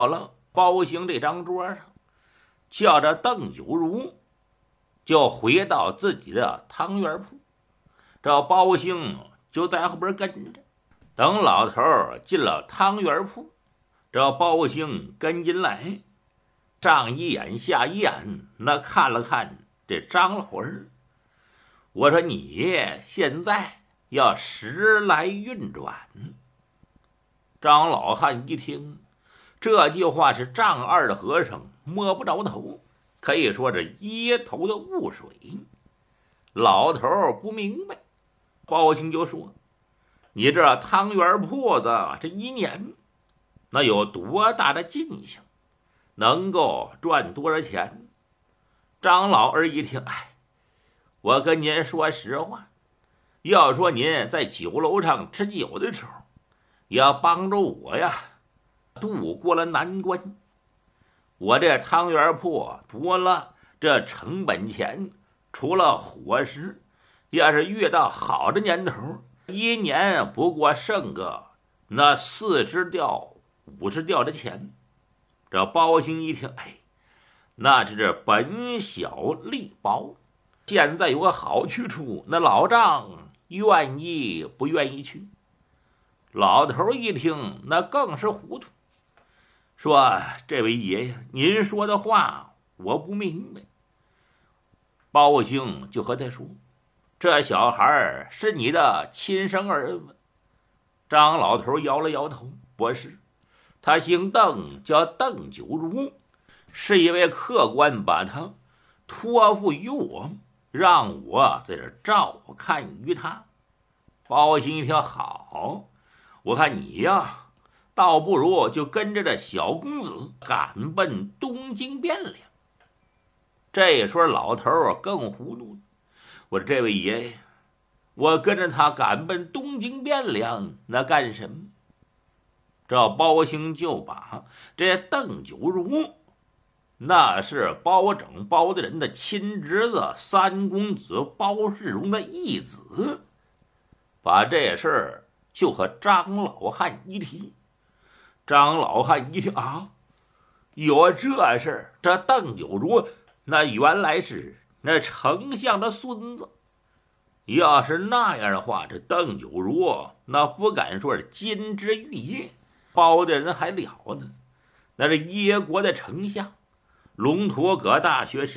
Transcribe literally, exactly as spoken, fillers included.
好了，包兴这张桌上，叫着邓九如，就回到自己的汤圆铺。这包兴就在后边跟着，等老头进了汤圆铺，这包兴跟进来，上一眼下一眼，那看了看这张老儿。我说你现在要时来运转。张老汉一听这句话，是丈二的和尚摸不着头，可以说是噎头的雾水。老头不明白，包兴就说：“你这汤圆铺子这一年，那有多大的进项，能够赚多少钱？”张老二一听，哎，我跟您说实话，要说您在酒楼上吃酒的时候，要帮助我呀渡过了难关。我这汤圆铺多了这成本钱，除了伙食，要是遇到好的年头，一年不过剩个那四十吊五十吊的钱。这包兴一听，哎，那是本小利薄，现在有个好去处，那老丈愿意不愿意去？老头一听，那更是糊涂，说：“这位爷爷，您说的话我不明白。”包兴就和他说：“这小孩是你的亲生儿子。”张老头摇了摇头：“不是，他姓邓，叫邓九如，是一位客官把他托付于我，让我在这照看于他。”包兴一听，好，我看你呀，倒不如就跟着这小公子赶奔东京汴梁。这时候老头更糊涂了，我说：“这位爷爷，我跟着他赶奔东京汴梁，那干什么？”这包兴就把这邓九如，那是包拯包大人的亲侄子三公子包世荣的义子，把这事儿就和张老汉一提。张老汉一听，啊，有这事儿，这邓九如那原来是那丞相的孙子，要是那样的话，这邓九如那不敢说是金枝玉叶，包的人还了呢，那是耶国的丞相，龙图阁大学士